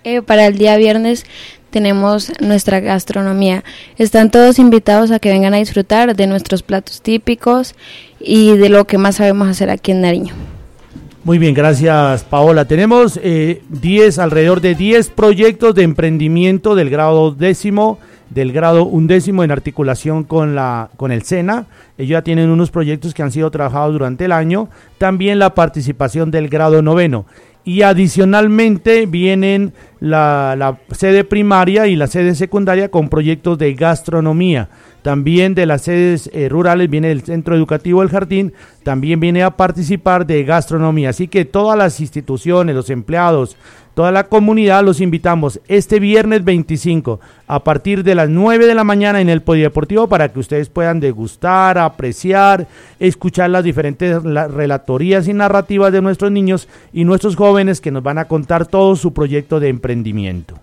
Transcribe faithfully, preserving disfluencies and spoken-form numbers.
Eh, para el día viernes tenemos nuestra gastronomía. Están todos invitados a que vengan a disfrutar de nuestros platos típicos y de lo que más sabemos hacer aquí en Nariño. Muy bien, gracias Paola. Tenemos eh, diez, alrededor de diez proyectos de emprendimiento del grado décimo, del grado undécimo en articulación con, la, con el SENA. Ellos ya tienen unos proyectos que han sido trabajados durante el año. También la participación del grado noveno. Y adicionalmente vienen la, la sede primaria y la sede secundaria con proyectos de gastronomía. También de las sedes eh, rurales viene el Centro Educativo El Jardín, también viene a participar de gastronomía. Así que todas las instituciones, los empleados, toda la comunidad los invitamos este viernes veinticinco a partir de las nueve de la mañana en el Polideportivo para que ustedes puedan degustar, apreciar, escuchar las diferentes la, relatorías y narrativas de nuestros niños y nuestros jóvenes que nos van a contar todo su proyecto de emprendimiento.